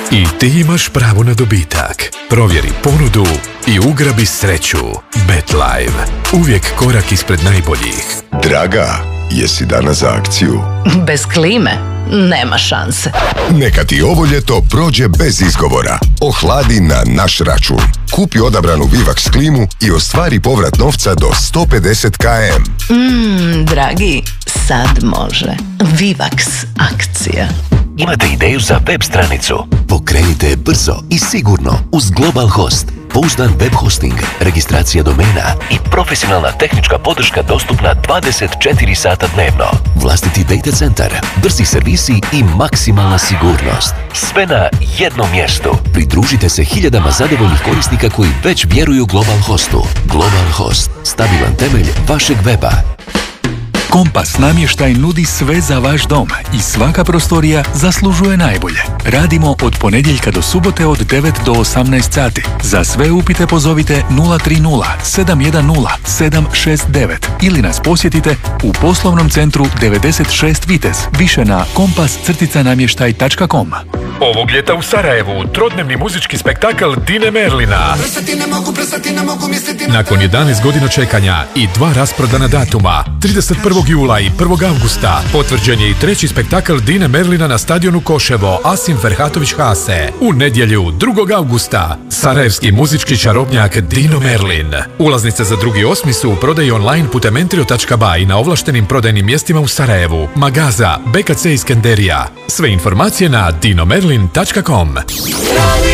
I ti imaš pravo na dobitak. Provjeri ponudu i ugrabi sreću. BetLive. Uvijek korak ispred najboljih. Draga, jesi danas za akciju? Bez klime? Nema šanse. Neka ti ovo ljeto prođe bez izgovora. Ohladi na naš račun. Kupi odabranu Vivax klimu i ostvari povrat novca do 150 km. Dragi, sad može. Vivax akcija. Imate ideju za web stranicu? Pokrenite je brzo i sigurno uz Global Host. Pouzdan web hosting, registracija domena i profesionalna tehnička podrška dostupna 24 sata dnevno. Vlastiti data centar, brzi servisi i maksimalna sigurnost. Sve na jednom mjestu. Pridružite se hiljadama zadovoljnih korisnika koji već vjeruju Global Hostu. Global Host, stabilan temelj vašeg weba. Kompas namještaj nudi sve za vaš dom i svaka prostorija zaslužuje najbolje. Radimo od ponedjeljka do subote od 9 do 18 sati. Za sve upite pozovite 030 710 769 ili nas posjetite u poslovnom centru 96 Vitez. Više na kompas-namještaj.com. Ovog ljeta u Sarajevu trodnevni muzički spektakl Dine Merlina. Nakon 11 godina čekanja i 2 rasprodana datuma, 31. jula i 1. avgusta, potvrđen je i 3. spektakl Dine Merlina na stadionu Koševo Asim Ferhatović Hase. U nedjelju 2. avgusta, sarajevski muzički čarobnjak Dino Merlin. Ulaznice za 2.8. su u prodaji online putem entrio.ba i na ovlaštenim prodajnim mjestima u Sarajevu, Magaza, BKC Iskenderija. Sve informacije na dinomerlin.com.